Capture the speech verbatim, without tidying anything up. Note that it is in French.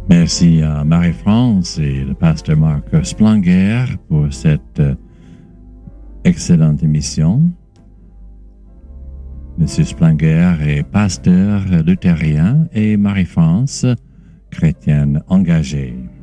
Merci à Marie-France et le pasteur Marcus Planger pour cette euh, excellente émission. Monsieur Splanger est pasteur luthérien et Marie-France, chrétienne engagée.